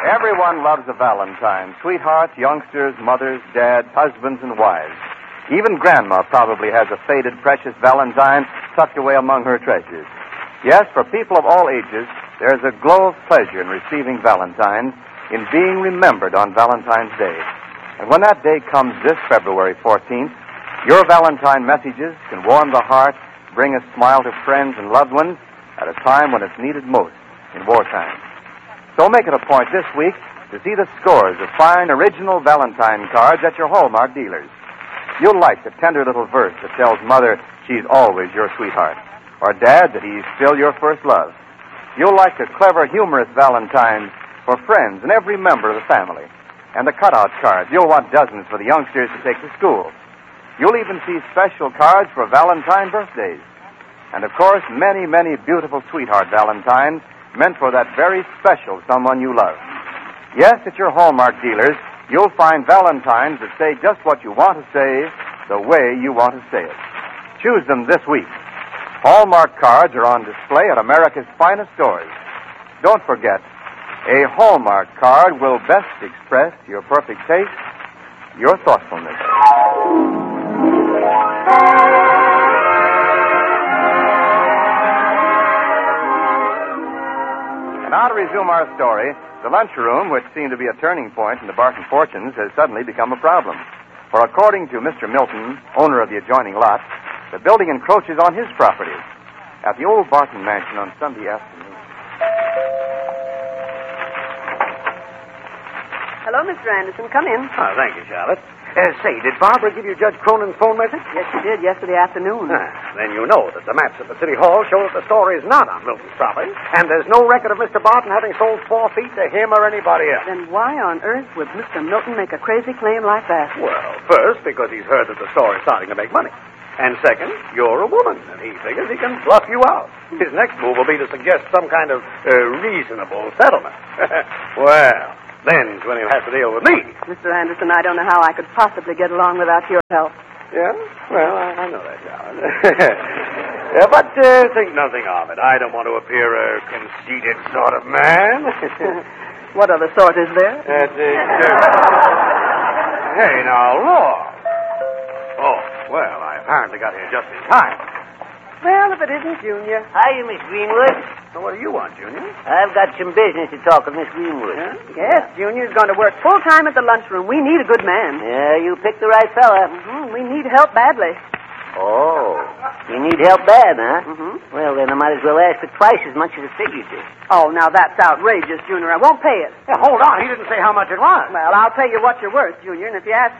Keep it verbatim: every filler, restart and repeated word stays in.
Everyone loves a Valentine. Sweethearts, youngsters, mothers, dads, husbands, and wives. Even Grandma probably has a faded, precious Valentine tucked away among her treasures. Yes, for people of all ages, there's a glow of pleasure in receiving Valentines, in being remembered on Valentine's Day. And when that day comes this February fourteenth, your Valentine messages can warm the heart, bring a smile to friends and loved ones at a time when it's needed most in wartime. So make it a point this week to see the scores of fine original Valentine cards at your Hallmark dealers. You'll like the tender little verse that tells Mother she's always your sweetheart, or Dad that he's still your first love. You'll like the clever, humorous Valentines for friends and every member of the family. And the cutout cards, you'll want dozens for the youngsters to take to school. You'll even see special cards for Valentine birthdays. And, of course, many, many beautiful sweetheart Valentines meant for that very special someone you love. Yes, at your Hallmark dealers, you'll find Valentines that say just what you want to say, the way you want to say it. Choose them this week. Hallmark cards are on display at America's finest stores. Don't forget, a Hallmark card will best express your perfect taste, your thoughtfulness. And now to resume our story, the lunchroom, which seemed to be a turning point in the Barton fortunes, has suddenly become a problem. For according to Mister Milton, owner of the adjoining lot, the building encroaches on his property. At the old Barton mansion on Sunday afternoon. Hello, Mister Anderson. Come in. Oh, thank you, Charlotte. Uh, say, did Barbara give you Judge Cronin's phone message? Yes, she did yesterday afternoon. Ah, then you know that the maps at the City Hall show that the store is not on Milton's property, and there's no record of Mister Barton having sold four feet to him or anybody else. Then why on earth would Mister Milton make a crazy claim like that? Well, first, because he's heard that the store is starting to make money. And second, you're a woman, and he figures he can bluff you out. His next move will be to suggest some kind of uh, reasonable settlement. Well, then's when he'll have to deal with me. Mister Anderson, I don't know how I could possibly get along without your help. Yeah? Well, I, I know that, Charlotte. Yeah, but uh, think nothing of it. I don't want to appear a conceited sort of man. What other sort is there? That's it. Hey, now, look. Oh, well, I apparently got here just in time. Well, if it isn't Junior. Hiya, Miss Greenwood. So what do you want, Junior? I've got some business to talk with Miss Greenwood. Huh? Yes, Junior's going to work full-time at the lunchroom. We need a good man. Yeah, you picked the right fella. Mm-hmm. We need help badly. Oh, you need help bad, huh? Mm-hmm. Well, then I might as well ask for twice as much as I figured to. Oh, now that's outrageous, Junior. I won't pay it. Yeah, hold on. He didn't say how much it was. Well, I'll pay you what you're worth, Junior, and if you ask